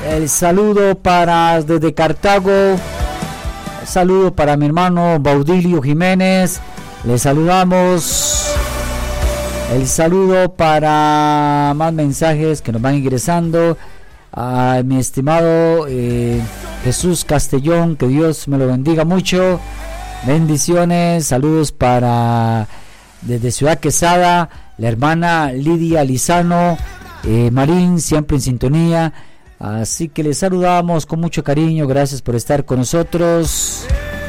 El saludo desde Cartago. El saludo para mi hermano Baudilio Jiménez. Le saludamos. El saludo para más mensajes que nos van ingresando. A mi estimado Jesús Castellón, que Dios me lo bendiga mucho. Bendiciones. Saludos para desde Ciudad Quesada, la hermana Lidia Lizano Marín, siempre en sintonía. Así que les saludamos con mucho cariño. Gracias por estar con nosotros.